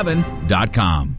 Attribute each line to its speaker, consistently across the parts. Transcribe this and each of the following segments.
Speaker 1: abc977.com.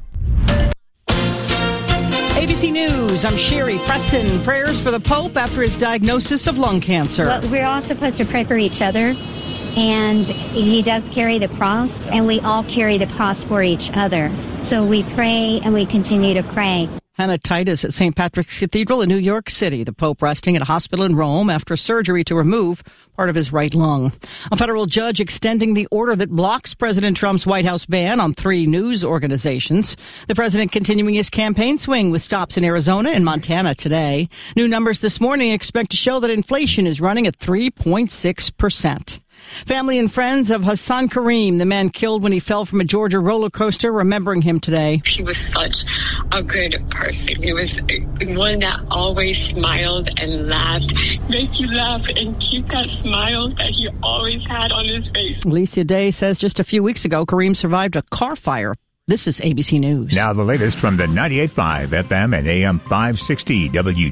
Speaker 2: ABC News, I'm Sherry Preston. Prayers for the Pope after his diagnosis of lung cancer.
Speaker 3: Well, we're all supposed to pray for each other, and he does carry the cross, and we all carry the cross for each other. So we pray, and we continue to pray.
Speaker 2: Hannah Titus at St. Patrick's Cathedral in New York City. The Pope resting at a hospital in Rome after surgery to remove part of his right lung. A federal judge extending the order that blocks President Trump's White House ban on 3 news organizations. The president continuing his campaign swing with stops in Arizona and Montana today. New numbers this morning expect to show that inflation is running at 3.6%. Family and friends of Hassan Kareem, the man killed when he fell from a Georgia roller coaster, remembering him today.
Speaker 4: He was such a good person. He was one that always smiled and laughed. Make you laugh and keep that smile that he always had on his face.
Speaker 2: Alicia Day says just a few weeks ago, Kareem survived a car fire. This is ABC News.
Speaker 5: Now the latest from the 98.5 FM and AM 560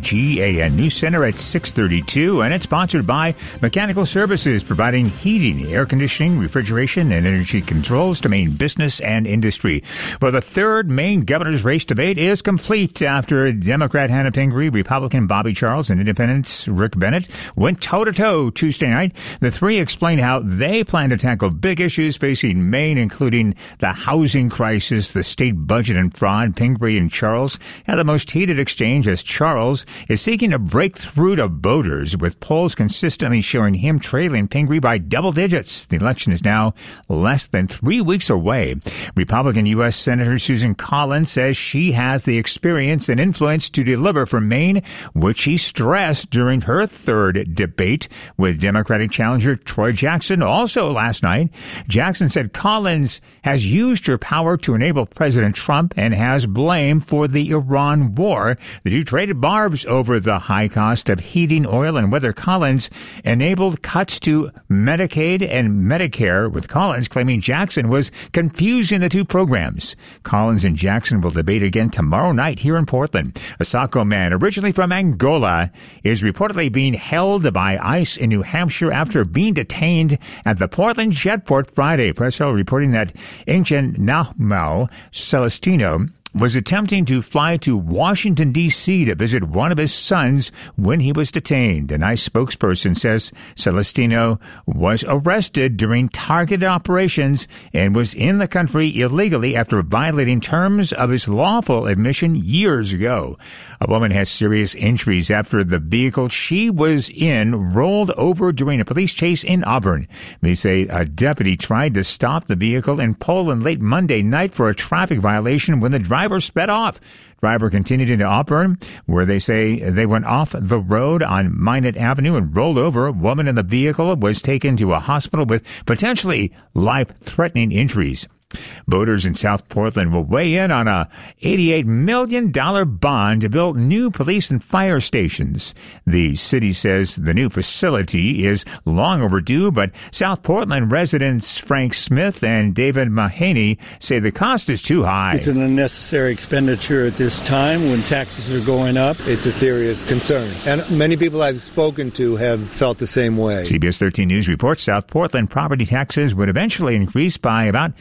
Speaker 5: WGAN News Center at 6:32, and it's sponsored by Mechanical Services, providing heating, air conditioning, refrigeration, and energy controls to Maine business and industry. Well, the third Maine governor's race debate is complete after Democrat Hannah Pingree, Republican Bobby Charles, and Independents Rick Bennett went toe-to-toe Tuesday night. The three explained how they plan to tackle big issues facing Maine, including the housing crisis, the state budget, and fraud. Pingree and Charles had the most heated exchange as Charles is seeking to break through to voters, with polls consistently showing him trailing Pingree by double digits. The election is now less than 3 weeks away. Republican U.S. Senator Susan Collins says she has the experience and influence to deliver for Maine, which she stressed during her third debate with Democratic challenger Troy Jackson. Also last night, Jackson said Collins has used her power to enable President Trump and has blame for the Iran war. The two traded barbs over the high cost of heating oil and whether Collins enabled cuts to Medicaid and Medicare, with Collins claiming Jackson was confusing the two programs. Collins and Jackson will debate again tomorrow night here in Portland. A Saco man originally from Angola is reportedly being held by ICE in New Hampshire after being detained at the Portland Jetport Friday. Press Hill reporting that Inchen Nahmal Celestino was attempting to fly to Washington, D.C. to visit one of his sons when he was detained. An ICE spokesperson says Celestino was arrested during targeted operations and was in the country illegally after violating terms of his lawful admission years ago. A woman has serious injuries after the vehicle she was in rolled over during a police chase in Auburn. They say a deputy tried to stop the vehicle in Poland late Monday night for a traffic violation when the driver sped off. Driver continued into Auburn, where they say they went off the road on Minot Avenue and rolled over. A woman in the vehicle was taken to a hospital with potentially life-threatening injuries. Voters in South Portland will weigh in on a $88 million bond to build new police and fire stations. The city says the new facility is long overdue, but South Portland residents Frank Smith and David Mahaney say the cost is too high.
Speaker 6: It's an unnecessary expenditure at this time when taxes are going up. It's a serious concern. And many people I've spoken to have felt the same way.
Speaker 5: CBS 13 News reports South Portland property taxes would eventually increase by about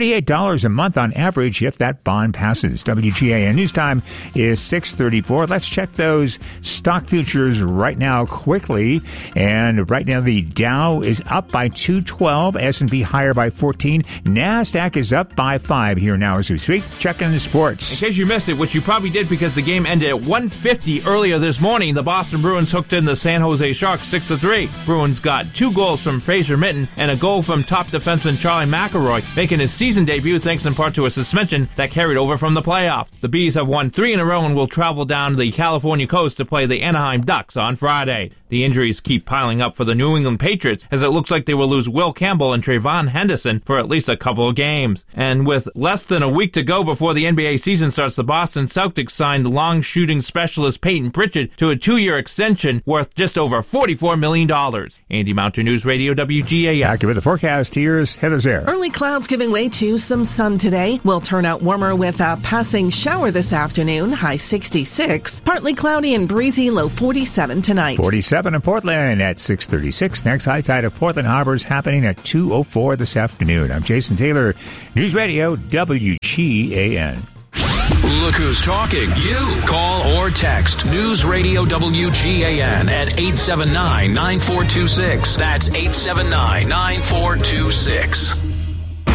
Speaker 5: $38 a month on average if that bond passes. WGAN News Time is 6:34. Let's check those stock futures right now quickly. And right now the Dow is up by 212, S&P higher by 14, NASDAQ is up by 5 here now as we speak. Checking the sports.
Speaker 7: In case you missed it, which you probably did because the game ended at 1:50 earlier this morning, the Boston Bruins hooked in the San Jose Sharks 6-3. Bruins got 2 goals from Fraser Minton and a goal from top defenseman Charlie McElroy, making his season debut thanks in part to a suspension that carried over from the playoff. The Bees have won 3 in a row and will travel down the California coast to play the Anaheim Ducks on Friday. The injuries keep piling up for the New England Patriots as it looks like they will lose Will Campbell and Trayvon Henderson for at least a couple of games. And with less than a week to go before the NBA season starts, the Boston Celtics signed long-shooting specialist Peyton Pritchard to a 2-year extension worth just over $44 million. Andy Mountain News Radio, WGAF.
Speaker 5: Back with the forecast, here's Heather Zare.
Speaker 8: Early clouds giving way
Speaker 1: way to some sun today. We'll turn out warmer with a passing shower this afternoon, high 66. Partly cloudy and breezy, low 47 tonight.
Speaker 5: 47 in Portland at 6:36. Next high tide of Portland Harbor is happening at 2:04 this afternoon. I'm Jason Taylor, News Radio WGAN.
Speaker 8: Look who's talking. You. Call or text News Radio WGAN at 879-9426. That's 879-9426.